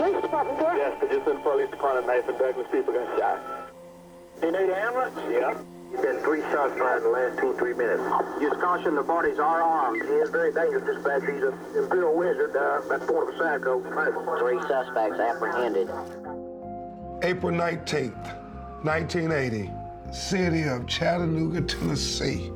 police department, sir? Yes, the Houston Police Department, Nathan Douglas, people got shot. You need an ambulance? Yeah. You've been 3 shots fired in the last 2 or 3 minutes. Just caution, the parties are armed. He is very dangerous, dispatch. He's an imperial wizard, about the point of a psycho. 3 suspects apprehended. April 19th, 1980, city of Chattanooga, Tennessee.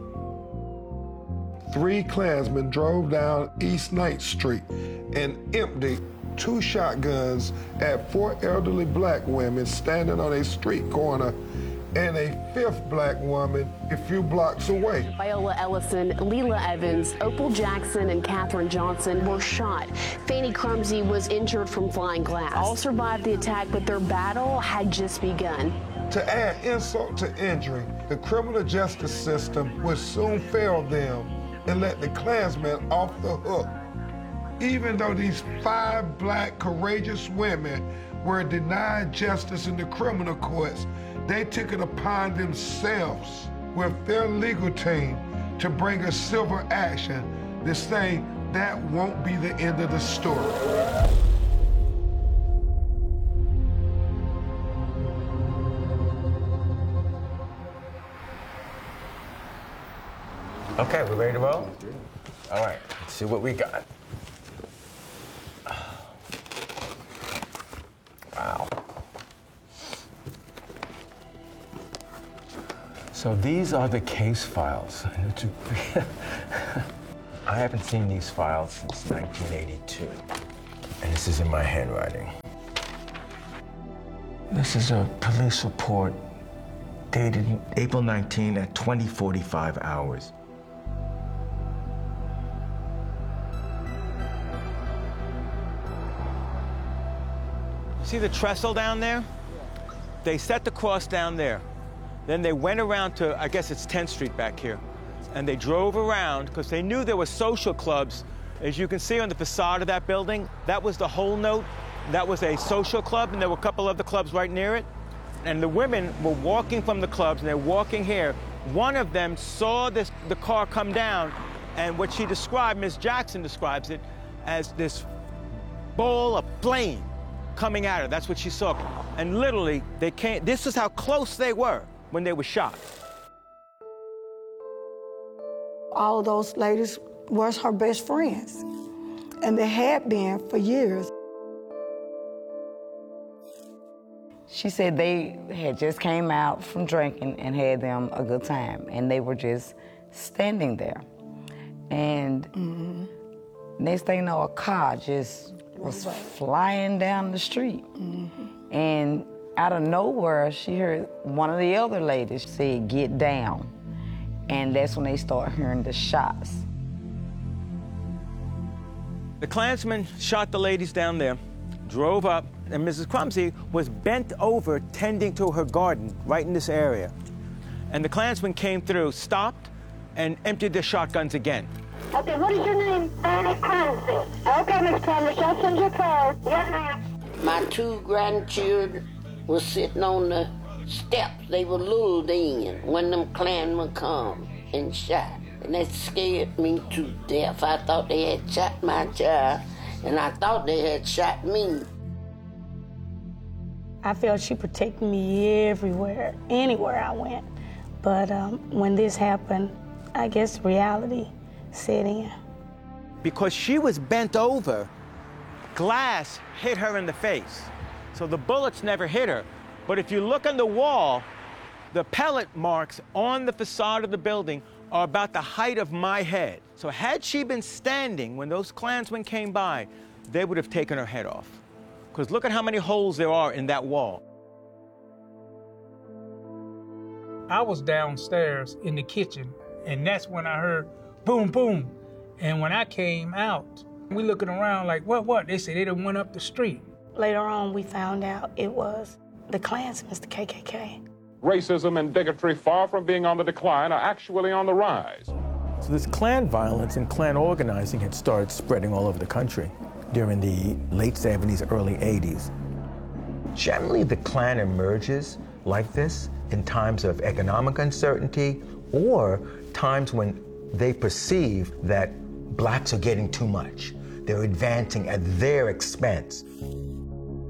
3 Klansmen drove down East Ninth Street and emptied 2 shotguns at 4 elderly black women standing on a street corner and a 5th black woman a few blocks away. Viola Ellison, Leela Evans, Opal Jackson, and Katherine Johnson were shot. Fanny Crumsey was injured from flying glass. All survived the attack, but their battle had just begun. To add insult to injury, the criminal justice system would soon fail them and let the Klansmen off the hook. Even though these 5 black courageous women were denied justice in the criminal courts, they took it upon themselves with their legal team to bring a civil action to say that won't be the end of the story. Okay, we ready to roll? All right, let's see what we got. Wow. So these are the case files. I haven't seen these files since 1982. And this is in my handwriting. This is a police report dated April 19 at 20:45 hours. See the trestle down there? They set the cross down there. Then they went around to, I guess it's 10th Street back here, and they drove around because they knew there were social clubs. As you can see on the facade of that building, that was the whole note. That was a social club, and there were a couple other clubs right near it. And the women were walking from the clubs, and they're walking here. One of them saw the car come down, and what she described, Ms. Jackson describes it, as this ball of flame coming at her. That's what she saw. And literally, they came, this is how close they were when they were shot. All of those ladies was her best friends, and they had been for years. She said they had just came out from drinking and had them a good time, and they were just standing there. And next thing you know, a car just was flying down the street. And out of nowhere, she heard one of the other ladies say, "Get down." And that's when they start hearing the shots. The Klansmen shot the ladies down there, drove up, and Mrs. Crumsey was bent over tending to her garden right in this area. And the Klansmen came through, stopped, and emptied their shotguns again. Okay, what is your name? Fanny Crumsey. Okay, Miss Crumsey, I'll send you a card. Yes, ma'am. My 2 grandchildren were sitting on the steps. They were little then when them Klansmen come and shot. And that scared me to death. I thought they had shot my child, and I thought they had shot me. I felt she protected me everywhere, anywhere I went. But when this happened, I guess reality set in. Because she was bent over, glass hit her in the face. So the bullets never hit her. But if you look on the wall, the pellet marks on the facade of the building are about the height of my head. So had she been standing when those Klansmen came by, they would have taken her head off. Because look at how many holes there are in that wall. I was downstairs in the kitchen, and that's when I heard boom, boom. And when I came out, we looking around like, what? They said they done went up the street. Later on, we found out it was the Klansmen, the KKK. Racism and bigotry, far from being on the decline, are actually on the rise. So this Klan violence and Klan organizing had started spreading all over the country during the late 70s, early 80s. Generally, the Klan emerges like this in times of economic uncertainty or times when they perceive that blacks are getting too much. They're advancing at their expense.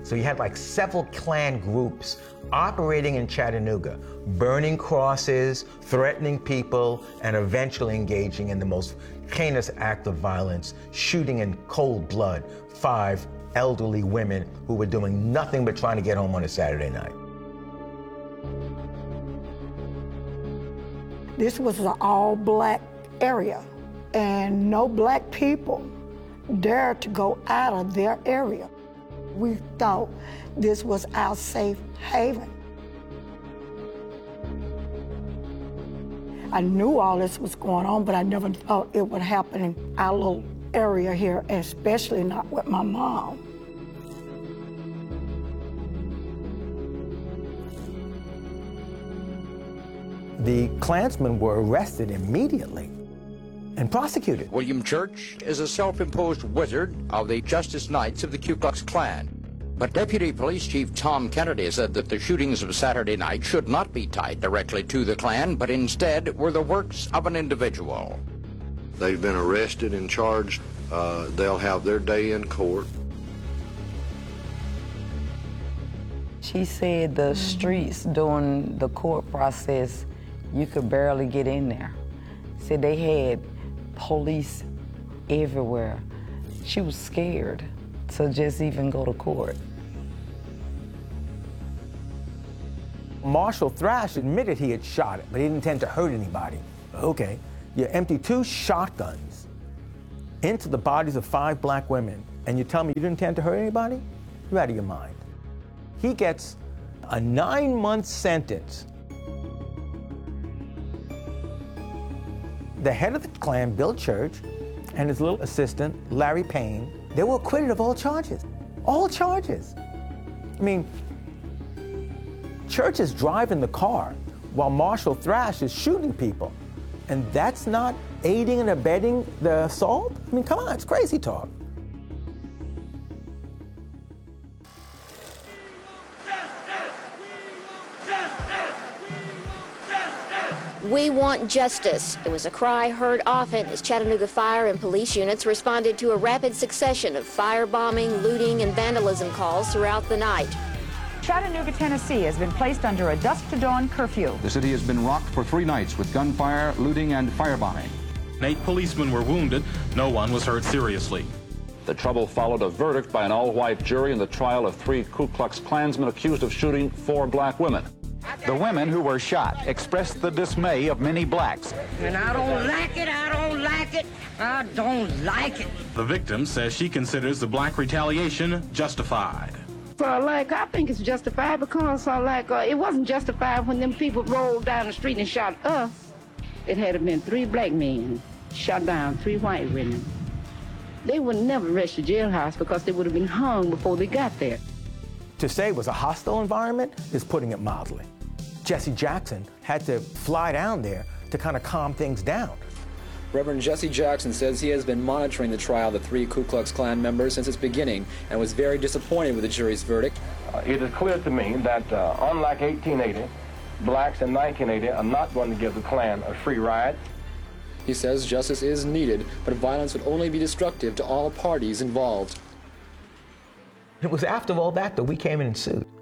So you had like several Klan groups operating in Chattanooga, burning crosses, threatening people, and eventually engaging in the most heinous act of violence, shooting in cold blood 5 elderly women who were doing nothing but trying to get home on a Saturday night. This was an all-black area, and no black people dared to go out of their area. We thought this was our safe haven. I knew all this was going on, but I never thought it would happen in our little area here, especially not with my mom. The Klansmen were arrested immediately and prosecuted. William Church is a self-imposed wizard of the Justice Knights of the Ku Klux Klan. But Deputy Police Chief Tom Kennedy said that the shootings of Saturday night should not be tied directly to the Klan, but instead were the works of an individual. They've been arrested and charged. They'll have their day in court. She said the streets during the court process, you could barely get in there. Said they had police everywhere. She was scared to just even go to court. Marshall Thrash admitted he had shot it, but he didn't intend to hurt anybody. Okay, you empty 2 shotguns into the bodies of 5 black women, and you tell me you didn't intend to hurt anybody? You're out of your mind. He gets a 9-month sentence. The head of the Klan, Bill Church, and his little assistant, Larry Payne, they were acquitted of all charges. All charges. I mean, Church is driving the car while Marshall Thrash is shooting people. And that's not aiding and abetting the assault? I mean, come on, it's crazy talk. We want justice. It was a cry heard often as Chattanooga fire and police units responded to a rapid succession of firebombing, looting, and vandalism calls throughout the night. Chattanooga, Tennessee has been placed under a dusk to dawn curfew. The city has been rocked for 3 nights with gunfire, looting, and firebombing. 8 policemen were wounded. No one was hurt seriously. The trouble followed a verdict by an all-white jury in the trial of 3 Ku Klux Klansmen accused of shooting 4 black women. The women who were shot expressed the dismay of many blacks. And I don't like it, I don't like it, I don't like it. The victim says she considers the black retaliation justified. So, I think it's justified because, it wasn't justified when them people rolled down the street and shot us. It had been 3 black men shot down 3 white women. They would never rush the jailhouse because they would have been hung before they got there. To say it was a hostile environment is putting it mildly. Jesse Jackson had to fly down there to kind of calm things down. Reverend Jesse Jackson says he has been monitoring the trial of the 3 Ku Klux Klan members since its beginning and was very disappointed with the jury's verdict. It is clear to me that unlike 1880, blacks in 1980 are not going to give the Klan a free ride. He says justice is needed, but violence would only be destructive to all parties involved. It was after all that we came in and sued.